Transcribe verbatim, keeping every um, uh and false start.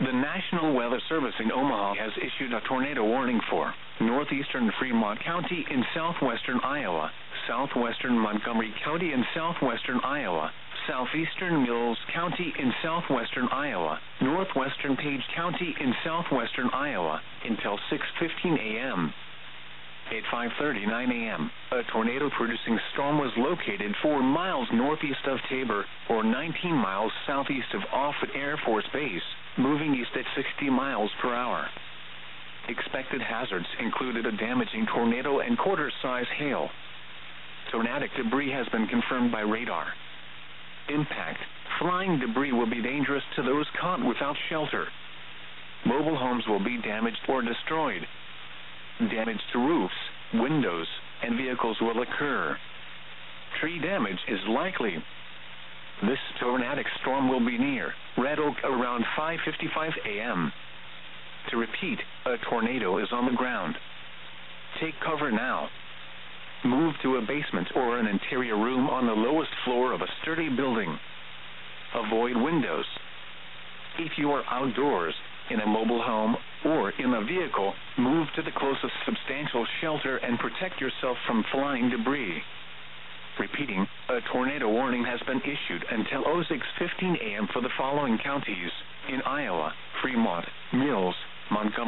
The National Weather Service in Omaha has issued a tornado warning for northeastern Fremont County in southwestern Iowa, southwestern Montgomery County in southwestern Iowa, southeastern Mills County in southwestern Iowa, northwestern Page County in southwestern Iowa, until six fifteen a m At five thirty-nine a m, a tornado-producing storm was located four miles northeast of Tabor, or nineteen miles southeast of Offutt Air Force Base, moving east at sixty miles per hour. Expected hazards included a damaging tornado and quarter-size hail. Tornadic debris has been confirmed by radar. Impact: flying debris will be dangerous to those caught without shelter. Mobile homes will be damaged or destroyed. Damage to roofs, windows, and vehicles will occur. Tree damage is likely. This tornadic storm will be near Red Oak around five fifty-five a m To repeat, a tornado is on the ground. Take cover now. Move to a basement or an interior room on the lowest floor of a sturdy building. Avoid windows. If you are outdoors, in a mobile home, or in a vehicle, move to the closest substantial shelter and protect yourself from flying debris. Repeating, a tornado warning has been issued until oh six fifteen a m for the following counties in Iowa: Fremont, Mills, Montgomery